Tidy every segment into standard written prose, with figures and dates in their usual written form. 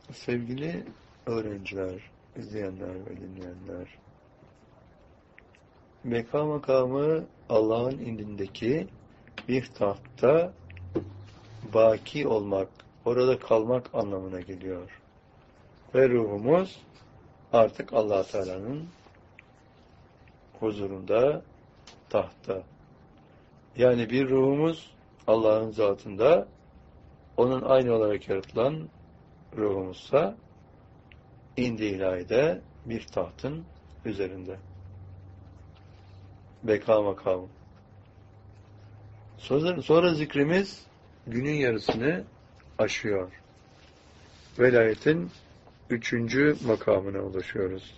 Sevgili öğrenciler, izleyenler ve dinleyenler, beka makamı Allah'ın indindeki bir tahtta baki olmak, orada kalmak anlamına geliyor. Ve ruhumuz artık Allah Teala'nın huzurunda, tahtta. Yani bir ruhumuz Allah'ın zatında, onun aynı olarak yaratılan ruhumuzsa indi ilahide bir tahtın üzerinde. Beka makamı. Sonra zikrimiz günün yarısını aşıyor. Velayetin 3. makamına ulaşıyoruz.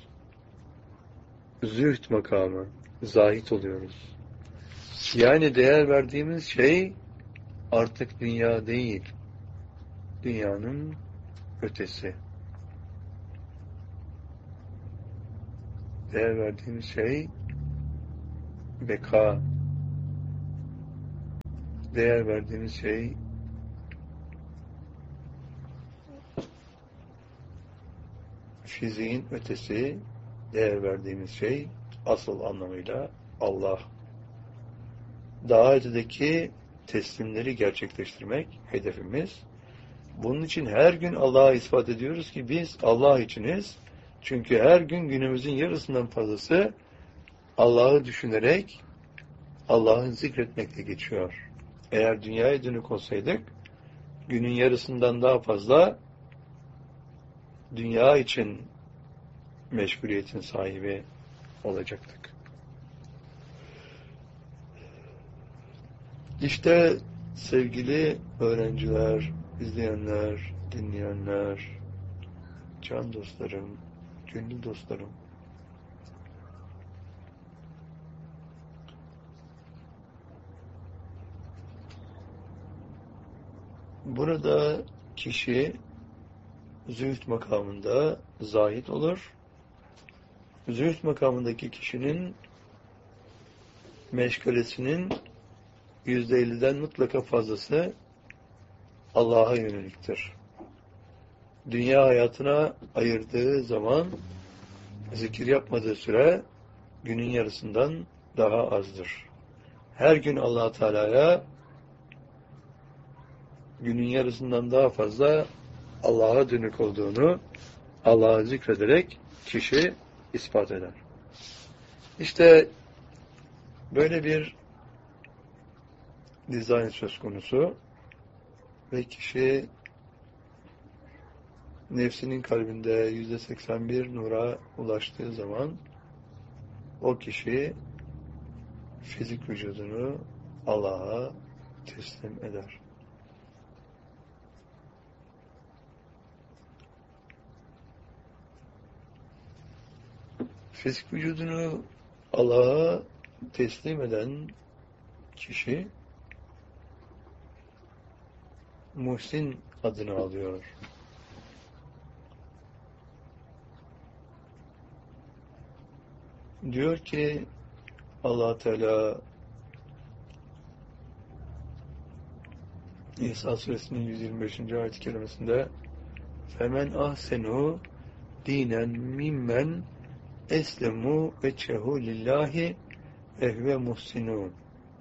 Zühd makamı. Zahit oluyoruz. Yani değer verdiğimiz şey artık dünya değil. Dünyanın ötesi. Değer verdiğimiz şey beka. Değer verdiğimiz şey fiziğin ötesi. Değer verdiğimiz şey asıl anlamıyla Allah. Daha ötedeki teslimleri gerçekleştirmek hedefimiz. Bunun için her gün Allah'a ispat ediyoruz ki biz Allah içiniz. Çünkü her gün günümüzün yarısından fazlası Allah'ı düşünerek, Allah'ı zikretmekle geçiyor. Eğer dünyaya dönük olsaydık, günün yarısından daha fazla dünya için meşguliyetin sahibi olacaktık. İşte sevgili öğrenciler, izleyenler, dinleyenler, can dostlarım, gönül dostlarım, burada kişi zühd makamında zahid olur. Zühd makamındaki kişinin meşgalesinin %50'den mutlaka fazlası Allah'a yöneliktir. Dünya hayatına ayırdığı zaman zikir yapmadığı süre günün yarısından daha azdır. Her gün Allah Teala'ya günün yarısından daha fazla Allah'a dönük olduğunu Allah'ı zikrederek kişi ispat eder. İşte böyle bir dizayn söz konusu ve kişi nefsinin kalbinde %81 nura ulaştığı zaman o kişi fizik vücudunu Allah'a teslim eder. Fizik vücudunu Allah'a teslim eden kişi Muhsin adını alıyor. Diyor ki Allah Teala İsa suresinin 125. ayet-i kerimesinde "Femen ahsenu dinen mimmen eslemu vechehu lillahi ve huve muhsinun."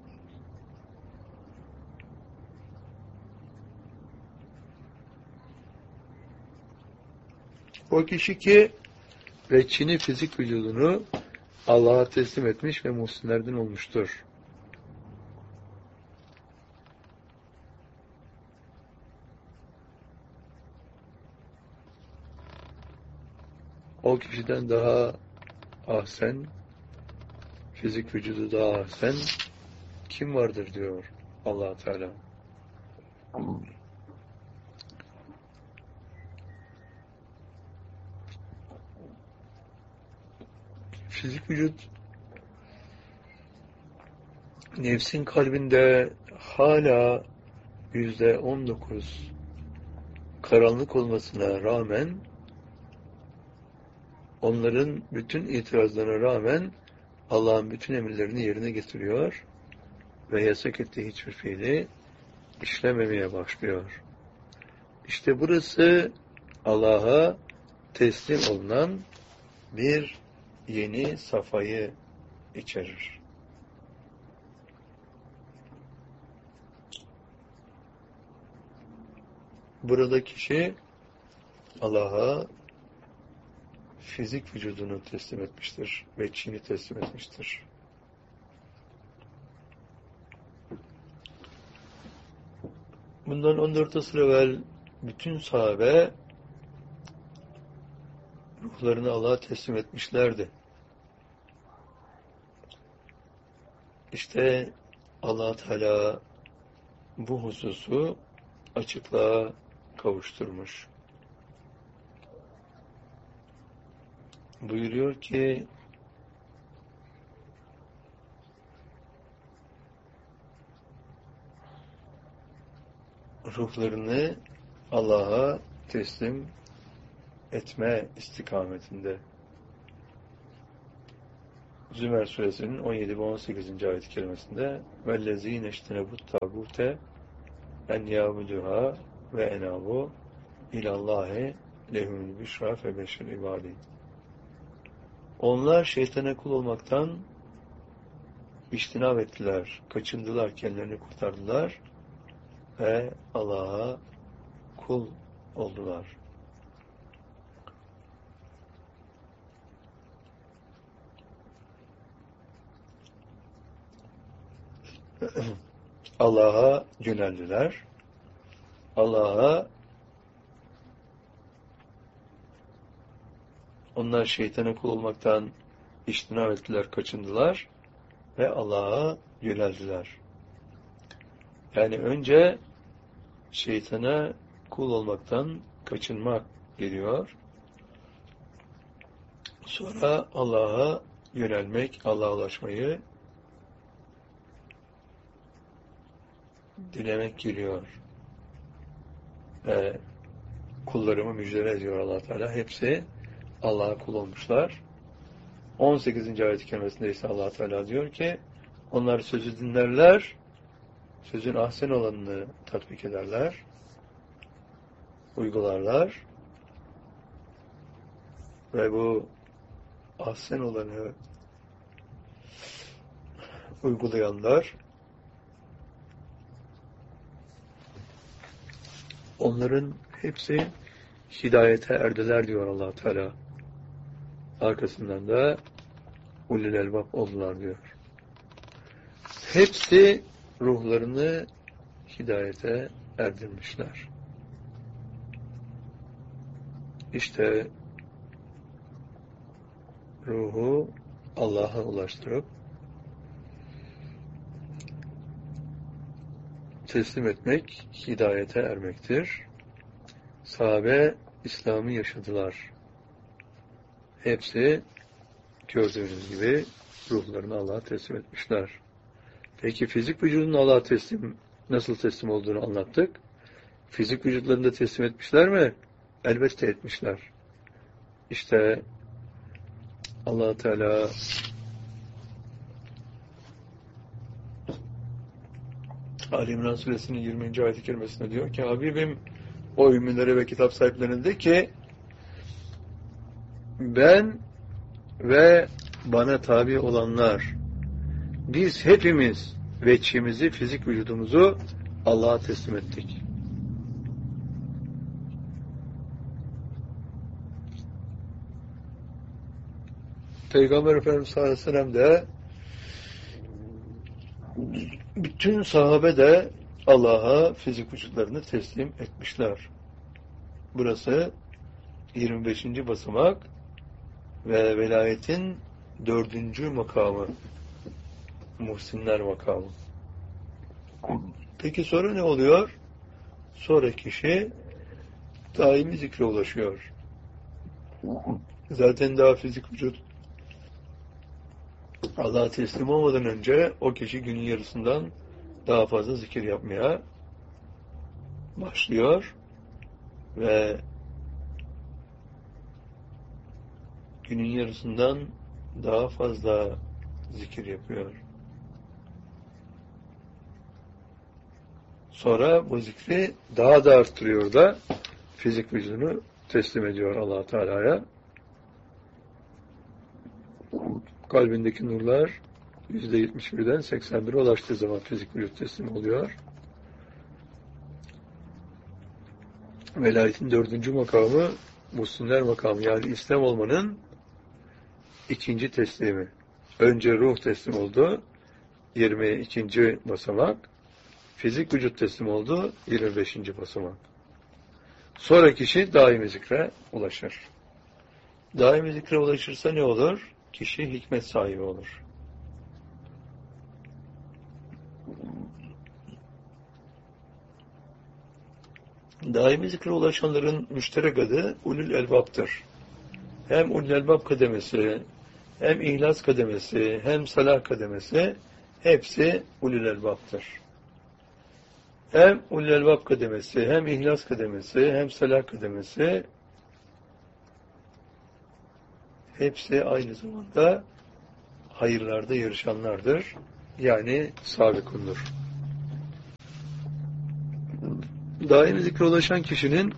O kişi ki veçhini fizik vücudunu Allah'a teslim etmiş ve muhsinlerden olmuştur. O kişiden daha ahsen, fizik vücudu daha ahsen kim vardır diyor Allah Teala. Fizik vücut nefsin kalbinde hala %19 karanlık olmasına rağmen, onların bütün itirazlarına rağmen Allah'ın bütün emirlerini yerine getiriyor ve yasak ettiği hiçbir fiili işlememeye başlıyor. İşte burası Allah'a teslim olunan bir yeni safhayı içerir. Burada kişi Allah'a fizik vücudunu teslim etmiştir ve Çin'i teslim etmiştir. Bundan 14 asır evvel bütün sahabe ruhlarını Allah'a teslim etmişlerdi. İşte Allah Teala bu hususu açıklığa kavuşturmuş. Buyuruyor ki ruhlarını Allah'a teslim etme istikametinde. Zümer suresinin 17 ve 18. ayet-i kerimesinde وَالَّذ۪ينَ اَشْتَنَبُوا التَّابُوتَ اَنْ يَعْبُدُهَا وَاَنَابُوا اِلَى اللّٰهِ لَهُمُ الْبِشْرَى فَبَشِّرْ عِبَادِهِ. Onlar şeytana kul olmaktan iştinab ettiler, kaçındılar, kendilerini kurtardılar ve Allah'a kul oldular. Allah'a yöneldiler. Onlar şeytana kul olmaktan iştinab ettiler, kaçındılar ve Allah'a yöneldiler. Yani önce şeytana kul olmaktan kaçınmak geliyor. Sonra Allah'a yönelmek, Allah'a ulaşmayı dilemek geliyor. Ve kullarımı müjdele ediyor Allah Teala. Hepsi Allah'a kul olmuşlar. 18. ayet-i kerimesinde ise Allah Teala diyor ki onlar sözü dinlerler, sözün ahsen olanını tatbik ederler, uygularlar ve bu ahsen olanı uygulayanlar onların hepsi hidayete erdiler diyor Allah Teala. Arkasından da ulul elbab oldular diyor. Hepsi ruhlarını hidayete erdirmişler. İşte ruhu Allah'a ulaştırıp teslim etmek hidayete ermektir. Sahabe İslam'ı yaşadılar. Hepsi gördüğünüz gibi ruhlarını Allah'a teslim etmişler. Peki fizik vücudunun Allah'a nasıl teslim olduğunu anlattık. Fizik vücutlarını da teslim etmişler mi? Elbette etmişler. İşte Allah Teala Ali İmran suresinin 20. ayet-i kerimesinde diyor ki Habibim o ümmilere ve kitap sahiplerine de ki ben ve bana tabi olanlar biz hepimiz veçhimizi, fizik vücudumuzu Allah'a teslim ettik. Peygamber Efendimiz sallallahu aleyhi ve sellem de bütün sahabe de Allah'a fizik vücutlarını teslim etmişler. Burası 25. basamak ve velayetin 4. makamı. Muhsinler makamı. Peki sonra ne oluyor? Sonra kişi daimi zikre ulaşıyor. Zaten daha fizik vücut Allah'a teslim olmadan önce o kişi günün yarısından daha fazla zikir yapmaya başlıyor ve günün yarısından daha fazla zikir yapıyor. Sonra bu zikri daha da arttırıyor da fizik vücudunu teslim ediyor Allah Teala'ya. Kalbindeki nurlar %71'den 81'e ulaştığı zaman fizik vücut teslim oluyor. Velayetin 4. makamı Muhsinler makamı, yani İslam olmanın ikinci teslimi. Önce ruh teslim oldu, 22. basamak. Fizik vücut teslim oldu, 25. basamak. Sonra kişi daimi zikre ulaşır. Daimi zikre ulaşırsa ne olur? Kişi hikmet sahibi olur. Daimi zikre ulaşanların müşterek adı ulul elbaptır. Hem ulul elbap kademesi, hem ihlas kademesi, hem salah kademesi hepsi ulul elbaptır. Hem ulul elbap kademesi, hem ihlas kademesi, hem salah kademesi hepsi aynı zamanda hayırlarda yarışanlardır. Yani sabikundur. Daimi zikre ulaşan kişinin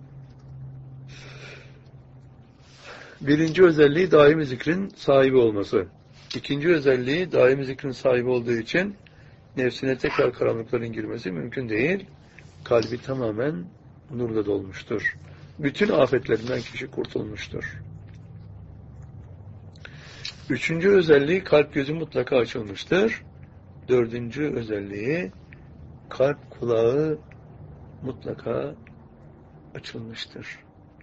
birinci özelliği daimi zikrin sahibi olması. İkinci özelliği daimi zikrin sahibi olduğu için nefsine tekrar karanlıkların girmesi mümkün değil. Kalbi tamamen nurla dolmuştur. Bütün afetlerinden kişi kurtulmuştur. Üçüncü özelliği kalp gözü mutlaka açılmıştır. Dördüncü özelliği kalp kulağı mutlaka açılmıştır.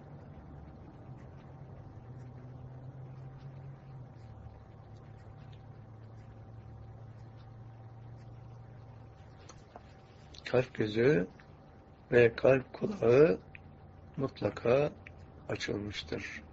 Kalp gözü ve kalp kulağı mutlaka açılmıştır.